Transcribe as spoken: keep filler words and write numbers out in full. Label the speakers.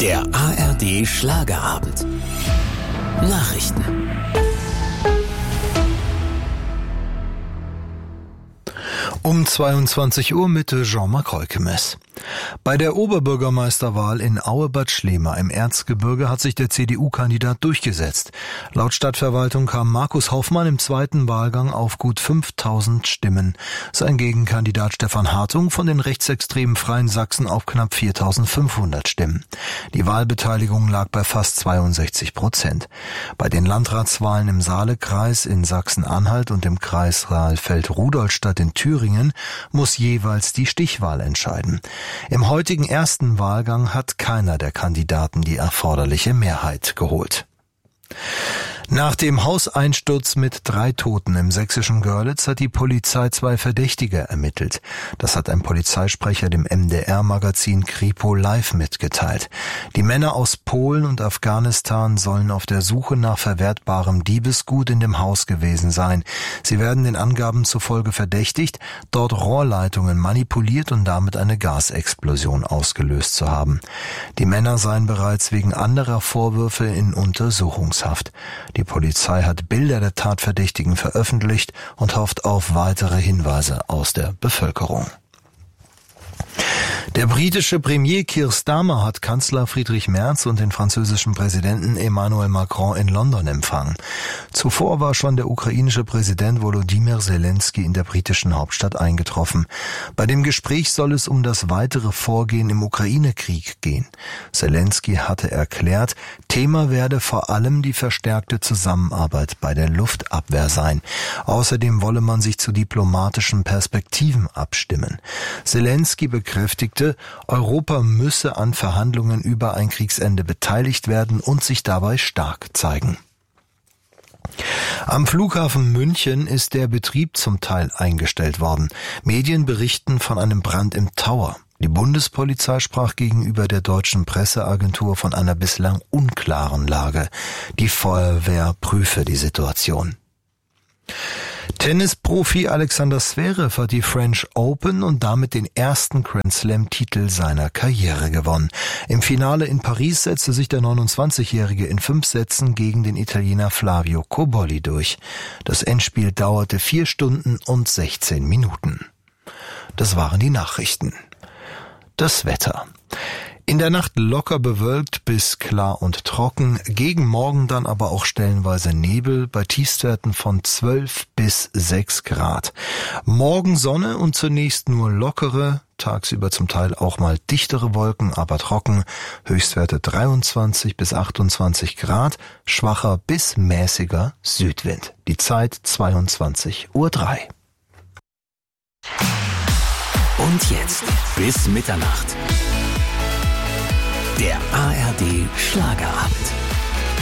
Speaker 1: Der A R D Schlagerabend. Nachrichten.
Speaker 2: Um zweiundzwanzig Uhr mit Jean-Marc Heukemes. Bei der Oberbürgermeisterwahl in Aue-Bad Schlema im Erzgebirge hat sich der C D U-Kandidat durchgesetzt. Laut Stadtverwaltung kam Markus Hoffmann im zweiten Wahlgang auf gut fünftausend Stimmen. Sein Gegenkandidat Stefan Hartung von den rechtsextremen Freien Sachsen auf knapp viertausendfünfhundert Stimmen. Die Wahlbeteiligung lag bei fast zweiundsechzig Prozent. Bei den Landratswahlen im Saalekreis in Sachsen-Anhalt und im Kreis Saalfeld-Rudolstadt in Thüringen muss jeweils die Stichwahl entscheiden. Im heutigen ersten Wahlgang hat keiner der Kandidaten die erforderliche Mehrheit geholt. Nach dem Hauseinsturz mit drei Toten im sächsischen Görlitz hat die Polizei zwei Verdächtige ermittelt. Das hat ein Polizeisprecher dem M D R-Magazin Kripo Live mitgeteilt. Die Männer aus Polen und Afghanistan sollen auf der Suche nach verwertbarem Diebesgut in dem Haus gewesen sein. Sie werden den Angaben zufolge verdächtigt, dort Rohrleitungen manipuliert und damit eine Gasexplosion ausgelöst zu haben. Die Männer seien bereits wegen anderer Vorwürfe in Untersuchungshaft. Die Polizei hat Bilder der Tatverdächtigen veröffentlicht und hofft auf weitere Hinweise aus der Bevölkerung. Der britische Premier Keir Starmer hat Kanzler Friedrich Merz und den französischen Präsidenten Emmanuel Macron in London empfangen. Zuvor war schon der ukrainische Präsident Volodymyr Zelensky in der britischen Hauptstadt eingetroffen. Bei dem Gespräch soll es um das weitere Vorgehen im Ukraine-Krieg gehen. Zelensky hatte erklärt, Thema werde vor allem die verstärkte Zusammenarbeit bei der Luftabwehr sein. Außerdem wolle man sich zu diplomatischen Perspektiven abstimmen. Zelensky bekräftigte, Europa müsse an Verhandlungen über ein Kriegsende beteiligt werden und sich dabei stark zeigen. Am Flughafen München ist der Betrieb zum Teil eingestellt worden. Medien berichten von einem Brand im Tower. Die Bundespolizei sprach gegenüber der deutschen Presseagentur von einer bislang unklaren Lage. Die Feuerwehr prüfe die Situation. Tennisprofi Alexander Zverev hat die French Open und damit den ersten Grand Slam-Titel seiner Karriere gewonnen. Im Finale in Paris setzte sich der neunundzwanzigjährige in fünf Sätzen gegen den Italiener Flavio Cobolli durch. Das Endspiel dauerte vier Stunden und sechzehn Minuten. Das waren die Nachrichten. Das Wetter. In der Nacht locker bewölkt bis klar und trocken, gegen Morgen dann aber auch stellenweise Nebel bei Tiefstwerten von zwölf bis sechs Grad. Morgen Sonne und zunächst nur lockere, tagsüber zum Teil auch mal dichtere Wolken, aber trocken, Höchstwerte dreiundzwanzig bis achtundzwanzig Grad, schwacher bis mäßiger Südwind. Die Zeit zweiundzwanzig Uhr drei.
Speaker 1: Und jetzt bis Mitternacht. Der A R D Schlagerabend.